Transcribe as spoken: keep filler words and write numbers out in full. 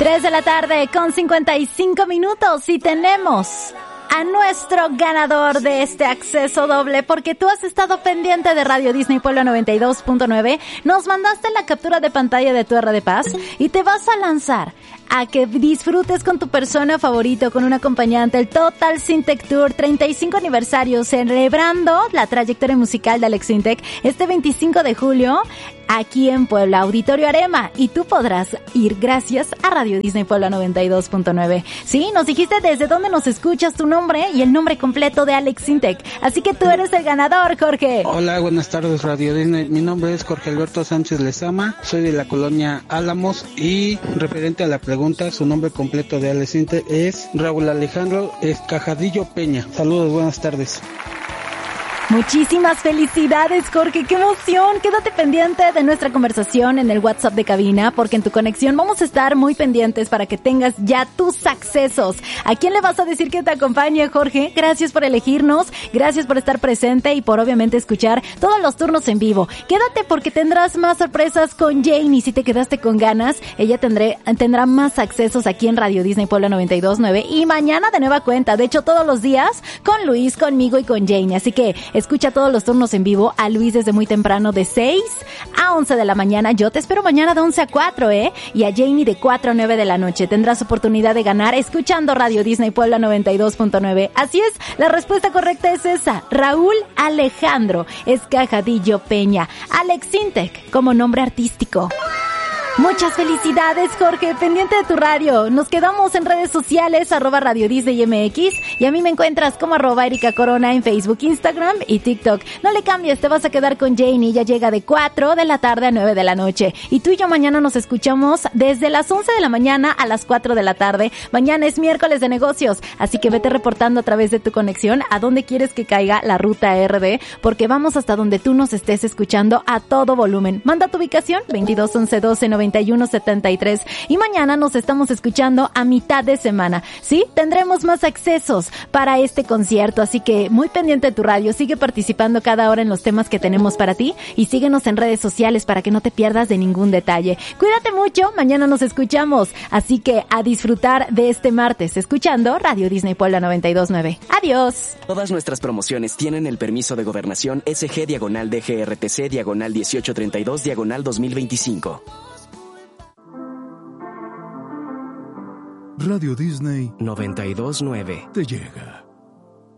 tres de la tarde con cincuenta y cinco minutos y tenemos a nuestro ganador de este acceso doble, porque tú has estado pendiente de Radio Disney Puebla noventa y dos punto nueve, nos mandaste la captura de pantalla de tu R de Paz y te vas a lanzar a que disfrutes con tu persona favorito, con un acompañante, el Total Syntec Tour treinta y cinco aniversario, celebrando la trayectoria musical de Alex Syntec este veinticinco de julio aquí en Puebla, Auditorio Arema, y tú podrás ir gracias a Radio Disney Puebla noventa y dos punto nueve. Sí, nos dijiste desde dónde nos escuchas, tu nombre y el nombre completo de Alex Syntec, así que tú eres el ganador, Jorge. Hola, buenas tardes, Radio Disney. Mi nombre es Jorge Alberto Sánchez Lezama, soy de la colonia Álamos y referente a la pregunta, su nombre completo de Alex Syntec es Raúl Alejandro Escajadillo Peña. Saludos, buenas tardes. Muchísimas felicidades, Jorge, qué emoción. Quédate pendiente de nuestra conversación en el WhatsApp de cabina, porque en tu conexión vamos a estar muy pendientes para que tengas ya tus accesos. ¿A quién le vas a decir que te acompañe, Jorge? Gracias por elegirnos, gracias por estar presente y por obviamente escuchar todos los turnos en vivo. Quédate porque tendrás más sorpresas con Janie. Si te quedaste con ganas, ella tendré, tendrá más accesos aquí en Radio Disney Puebla noventa y dos punto nueve y mañana de nueva cuenta. De hecho, todos los días con Luis, conmigo y con Janie. Así que escucha todos los turnos en vivo, a Luis desde muy temprano de seis a once de la mañana. Yo te espero mañana de once a cuatro, ¿eh? Y a Janie de cuatro a nueve de la noche. Tendrás oportunidad de ganar escuchando Radio Disney Puebla noventa y dos punto nueve. Así es, la respuesta correcta es esa. Raúl Alejandro Escajadillo Peña. Alex Syntec como nombre artístico. Muchas felicidades, Jorge, pendiente de tu radio. Nos quedamos en redes sociales, arroba Radio Disney M X, y a mí me encuentras como arroba Erika Corona en Facebook, Instagram y TikTok. No le cambies, te vas a quedar con Janie, ya llega de cuatro de la tarde a nueve de la noche. Y tú y yo mañana nos escuchamos desde las once de la mañana a las cuatro de la tarde. Mañana es miércoles de negocios, así que vete reportando a través de tu conexión a dónde quieres que caiga la ruta R D, porque vamos hasta donde tú nos estés escuchando a todo volumen. Manda tu ubicación, veintidós once doce noventa y uno setenta y tres, y mañana nos estamos escuchando a mitad de semana. Sí, tendremos más accesos para este concierto, así que muy pendiente de tu radio, sigue participando cada hora en los temas que tenemos para ti y síguenos en redes sociales para que no te pierdas de ningún detalle. Cuídate mucho, mañana nos escuchamos, así que a disfrutar de este martes escuchando Radio Disney Puebla noventa y dos punto nueve. Adiós. Todas nuestras promociones tienen el permiso de gobernación S G diagonal D G R T C diagonal dieciocho treinta y dos diagonal dos mil veinticinco. Radio Disney noventa y dos punto nueve te llega.